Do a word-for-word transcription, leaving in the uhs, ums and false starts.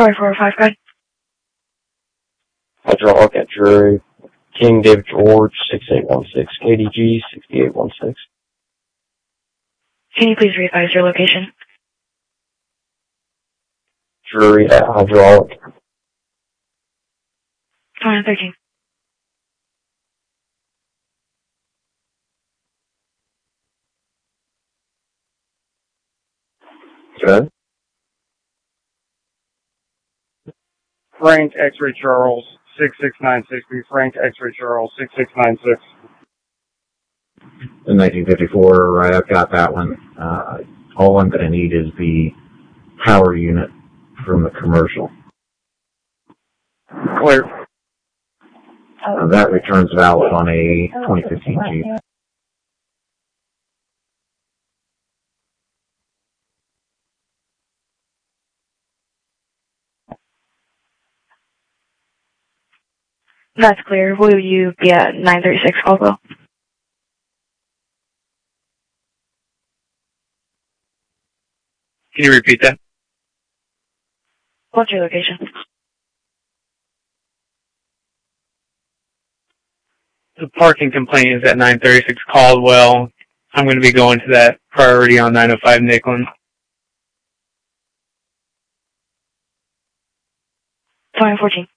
Sorry for a five guide. Hydraulic at Drury, King David George, six eight one six, K D G, six eight one six. Can you please re-advise your location? Drury at Hydraulic. twenty thirteen. Good. Frank X-Ray Charles, six six nine six. Frank X-Ray Charles, six six nine six. In nineteen fifty-four, right, I've got that one. Uh, all I'm going to need is the power unit from the commercial. Clear. Uh, that returns valid on a twenty fifteen Jeep. That's clear. Will you be at nine thirty-six Caldwell? Can you repeat that? What's your location? The parking complaint is at nine thirty-six Caldwell. I'm going to be going to that priority on nine oh five Nicklin. twenty fourteen.